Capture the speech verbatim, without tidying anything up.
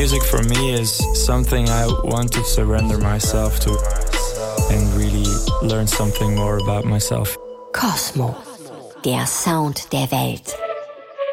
music for me is something I want to surrender myself to and really learn something more about myself. Cosmo, der Sound der Welt.